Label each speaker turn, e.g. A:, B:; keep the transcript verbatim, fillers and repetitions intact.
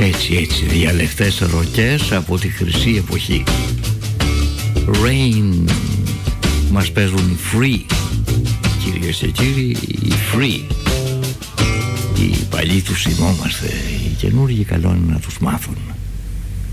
A: Έτσι, έτσι, διαλεκτές ροκές από τη χρυσή εποχή. Rain. Μας παίζουν οι Free. Κυρίες και κύριοι, οι Free. Οι παλιοί τους θυμόμαστε. Οι καινούργοι καλό είναι να τους μάθουν.